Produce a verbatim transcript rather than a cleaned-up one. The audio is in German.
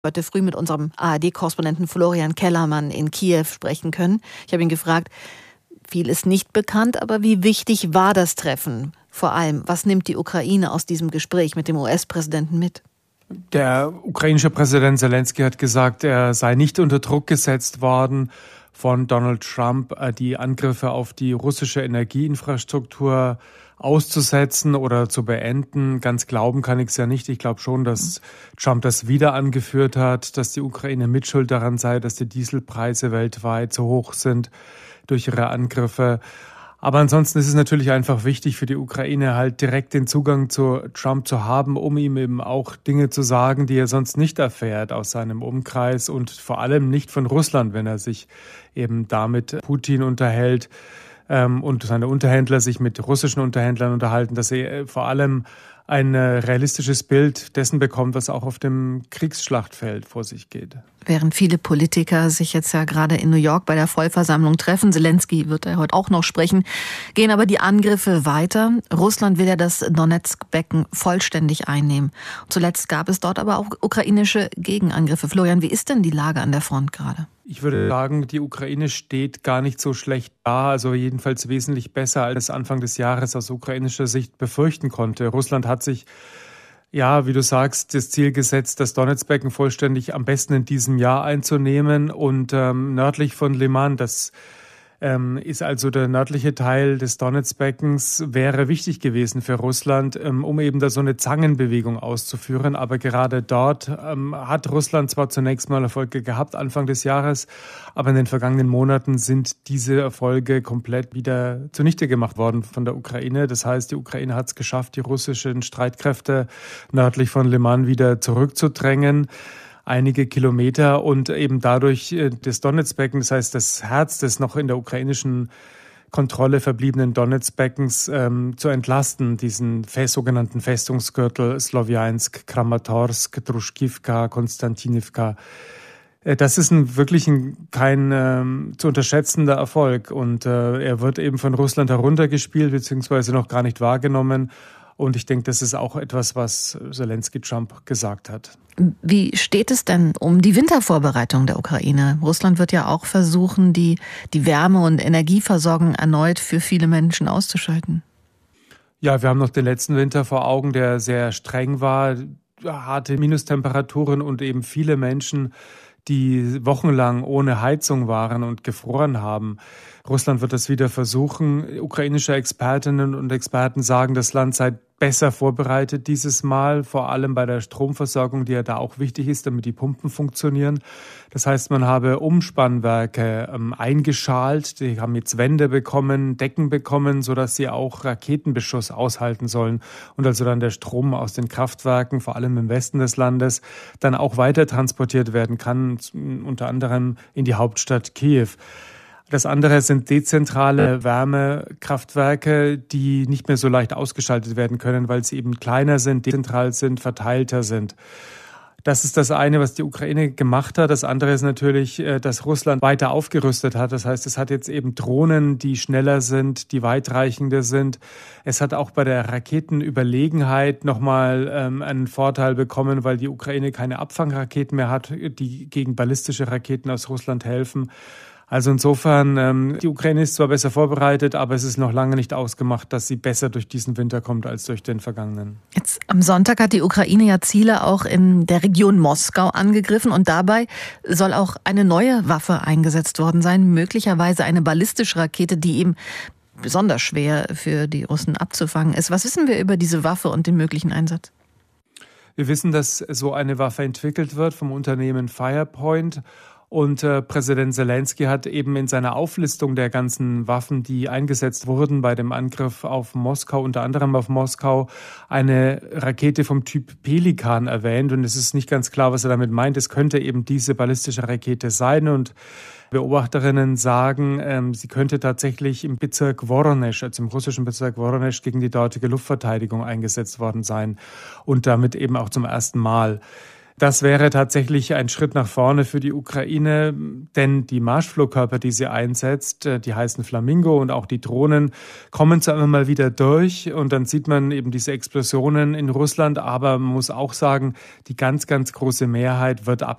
Heute früh mit unserem A R D-Korrespondenten Florian Kellermann in Kiew sprechen können. Ich habe ihn gefragt, viel ist nicht bekannt, aber wie wichtig war das Treffen? Vor allem, was nimmt die Ukraine aus diesem Gespräch mit dem U S-Präsidenten mit? Der ukrainische Präsident Selenskyj hat gesagt, er sei nicht unter Druck gesetzt worden von Donald Trump, die Angriffe auf die russische Energieinfrastruktur auszusetzen oder zu beenden. Ganz glauben kann ich es ja nicht. Ich glaube schon, dass Trump das wieder angeführt hat, dass die Ukraine mitschuld daran sei, dass die Dieselpreise weltweit so hoch sind durch ihre Angriffe. Aber ansonsten ist es natürlich einfach wichtig für die Ukraine, halt direkt den Zugang zu Trump zu haben, um ihm eben auch Dinge zu sagen, die er sonst nicht erfährt aus seinem Umkreis und vor allem nicht von Russland, wenn er sich eben damit Putin unterhält ähm, und seine Unterhändler sich mit russischen Unterhändlern unterhalten, dass er vor allem ein realistisches Bild dessen bekommt, was auch auf dem Kriegsschlachtfeld vor sich geht. Während viele Politiker sich jetzt ja gerade in New York bei der Vollversammlung treffen, Selenskyj wird er heute auch noch sprechen, gehen aber die Angriffe weiter. Russland will ja das Donezk-Becken vollständig einnehmen. Zuletzt gab es dort aber auch ukrainische Gegenangriffe. Florian, wie ist denn die Lage an der Front gerade? Ich würde sagen, die Ukraine steht gar nicht so schlecht da, also jedenfalls wesentlich besser, als Anfang des Jahres aus ukrainischer Sicht befürchten konnte. Russland hat sich, ja, wie du sagst, das Ziel gesetzt, das Donezk-Becken vollständig am besten in diesem Jahr einzunehmen und ähm, nördlich von Liman, das ähm, ist also der nördliche Teil des Donezk-Beckens, wäre wichtig gewesen für Russland, ähm, um eben da so eine Zangenbewegung auszuführen. Aber gerade dort ähm, hat Russland zwar zunächst mal Erfolge gehabt, Anfang des Jahres, aber in den vergangenen Monaten sind diese Erfolge komplett wieder zunichte gemacht worden von der Ukraine. Das heißt, die Ukraine hat es geschafft, die russischen Streitkräfte nördlich von Liman wieder zurückzudrängen. Einige Kilometer und eben dadurch das Donezk-Becken, das heißt das Herz des noch in der ukrainischen Kontrolle verbliebenen Donezk-Beckens ähm, zu entlasten, diesen fest, sogenannten Festungsgürtel Slowjansk, Kramatorsk, Druschkivka, Konstantinivka. Das ist ein, wirklich ein, kein ähm, zu unterschätzender Erfolg und äh, er wird eben von Russland heruntergespielt beziehungsweise noch gar nicht wahrgenommen. Und ich denke, das ist auch etwas, was Selenskyj Trump gesagt hat. Wie steht es denn um die Wintervorbereitung der Ukraine? Russland wird ja auch versuchen, die, die Wärme- und Energieversorgung erneut für viele Menschen auszuschalten. Ja, wir haben noch den letzten Winter vor Augen, der sehr streng war, harte Minustemperaturen und eben viele Menschen, die wochenlang ohne Heizung waren und gefroren haben. Russland wird das wieder versuchen. Ukrainische Expertinnen und Experten sagen, das Land sei besser vorbereitet dieses Mal, vor allem bei der Stromversorgung, die ja da auch wichtig ist, damit die Pumpen funktionieren. Das heißt, man habe Umspannwerke ähm, eingeschalt, die haben jetzt Wände bekommen, Decken bekommen, sodass sie auch Raketenbeschuss aushalten sollen und also dann der Strom aus den Kraftwerken, vor allem im Westen des Landes, dann auch weiter transportiert werden kann, unter anderem in die Hauptstadt Kiew. Das andere sind dezentrale Wärmekraftwerke, die nicht mehr so leicht ausgeschaltet werden können, weil sie eben kleiner sind, dezentral sind, verteilter sind. Das ist das eine, was die Ukraine gemacht hat. Das andere ist natürlich, dass Russland weiter aufgerüstet hat. Das heißt, es hat jetzt eben Drohnen, die schneller sind, die weitreichender sind. Es hat auch bei der Raketenüberlegenheit nochmal ähm, einen Vorteil bekommen, weil die Ukraine keine Abfangraketen mehr hat, die gegen ballistische Raketen aus Russland helfen. Also insofern, ähm, die Ukraine ist zwar besser vorbereitet, aber es ist noch lange nicht ausgemacht, dass sie besser durch diesen Winter kommt als durch den vergangenen. Jetzt am Sonntag hat die Ukraine ja Ziele auch in der Region Moskau angegriffen und dabei soll auch eine neue Waffe eingesetzt worden sein, möglicherweise eine ballistische Rakete, die eben besonders schwer für die Russen abzufangen ist. Was wissen wir über diese Waffe und den möglichen Einsatz? Wir wissen, dass so eine Waffe entwickelt wird vom Unternehmen Firepoint. Und äh, Präsident Selenskyj hat eben in seiner Auflistung der ganzen Waffen, die eingesetzt wurden bei dem Angriff auf Moskau, unter anderem auf Moskau, eine Rakete vom Typ Pelikan erwähnt. Und es ist nicht ganz klar, was er damit meint. Es könnte eben diese ballistische Rakete sein. Und Beobachterinnen sagen, ähm, sie könnte tatsächlich im Bezirk Woronesch, also im russischen Bezirk Woronesch, gegen die dortige Luftverteidigung eingesetzt worden sein. Und damit eben auch zum ersten Mal. Das wäre tatsächlich ein Schritt nach vorne für die Ukraine, denn die Marschflugkörper, die sie einsetzt, die heißen Flamingo und auch die Drohnen, kommen zwar immer mal wieder durch und dann sieht man eben diese Explosionen in Russland, aber man muss auch sagen, die ganz, ganz große Mehrheit wird abgeschlossen.